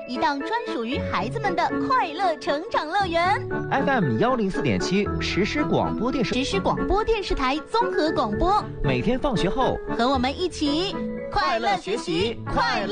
一档专属于孩子们的快乐成长乐园。 FM 104.7实时广播电视台综合广播， 每天放学后和我们一起快乐学习，快乐